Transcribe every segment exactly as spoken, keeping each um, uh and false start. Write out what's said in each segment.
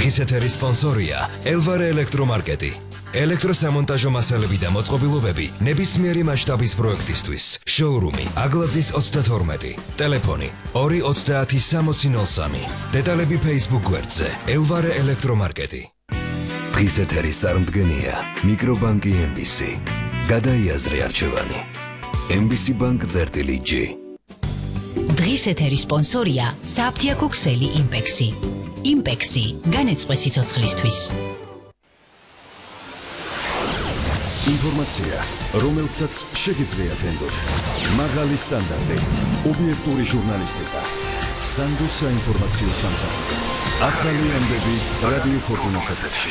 დღის ეთერის სპონსორია ელვარე ელექტრომარკეტი. ელექტროსამონტაჟო მასალები და მოწყობილობები ნებისმიერი მასშტაბის პროექტისთვის. შოურუმი აგლაძის ოცდათორმეტი. ტელეფონი ორი ოცდაათი სამოცი ნოლ სამი. დეტალები Facebook გვერდზე ელვარე ელექტრომარკეტი. დღის ეთერის წარმდგენია მიკრობანკი ემ ბი სი. გადაიაზრე არჩევანი. ემ ბი სი ბანკ წერტილი ჯი. დღის ეთერის სპონსორია საფთიაქო ქსელი იმპექსი. იმპექსი განეწყვე სიცოცხლისთვის. ინფორმაცია, რომელსაც შეგიძლიათ ენდოთ. მაღალი სტანდარტი, ობიექტური ჟურნალისტიკა. სანდო საინფორმაციო სამსახური. ახალი ამბები რადიო ფორტუნას ეთერში.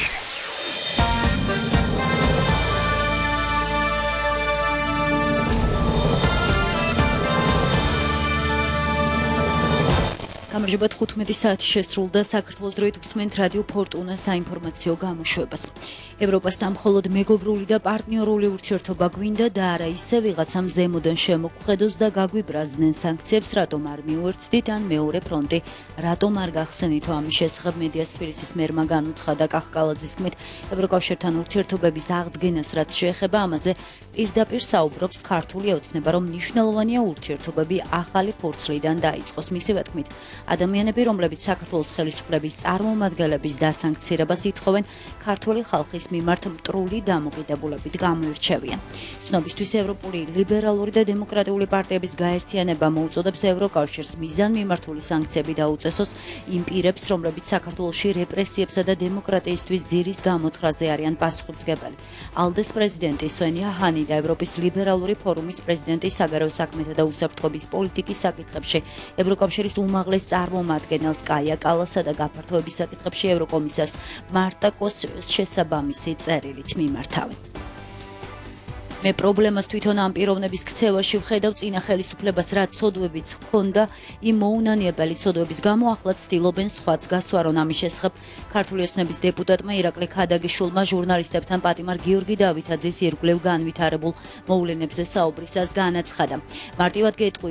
გამარჯობა, თხუთმეტი საათი შესრულდა. საქართველოს დროით უსმენთ რადიო ფორტუნას საინფორმაციო გამოშვებას. ევროპასთან მხოლოდ მეგობრული და პარტნიორული ურთიერთობა გვინდა და არა ისე ვიღაცამ ზემოდან შემოგხედოს და გაგვიბრაზდნენ სანქციებს, რატომ არ მიუერთდით ან მეორე ფრონტი რატომ არ გახსენითო. ამის შესახებ მედიას თბილისის მერმა განუცხადა. კახკალაძის თქმით, ევროკავშირთან ურთიერთობების აღდგენას რაც შეეხება, ამაზე პირდაპირ საუბრობს ქართული ოცნება, რომ მნიშვნელოვანია ურთიერთობები ახალი ფურცლიდან დაიწყოს. მისივე თქმით, ადამიანები, რომლებიც საქართველოს ხელისუფლების წარმომადგენლების დასანქცირებას ითხოვენ, ქართული ხალხის მიმართ მტრული დამოკიდებულებით გამოირჩევიან. ცნობისთვის ევროპული ლიბერალური და დემოკრატიული პარტიების გაერთიანება მოუწოდებს ევროკავშირს მიზანმიმართული სანქციები დაუწესოს იმ პირებს, რომლებიც საქართველოში რეპრესიებსა და დემოკრატიისთვის ძირის გამოთხრაზე არიან პასუხისმგებელი. ალდეს პრეზიდენტი სვენია ჰანი და ევროპის ლიბერალური ფორუმის პრეზიდენტი საგარეო საქმეთა და უსაფრთხოების პოლიტიკის საკითხებში ევროკავშირის უმაღლეს წარმომადგენელს კაია კალასა და გაფართოების საკითხებში ევროკომისარს მარტაკოს შესაბამისი წერილით მიმართავენ. მე პრობლემას თვითონ ამ პიროვნების ქცევაში ვხედავ. წინა ხელისუფლებას რაც ცოდვებიც ჰქონდა, იმ მოუნანიებელი ცოდვების გამო ახლა ცდილობენ სხვაც გასვარონ. ამის შესახებ ქართული ოცნების დეპუტატმა ირაკლი ქადაგიშვილმა ჟურნალისტებთან პატიმარ გიორგი დავითაძის ირგვლივ განვითარებულ მოვლენებზე საუბრისას განაცხადა. მარტივად გეტყვი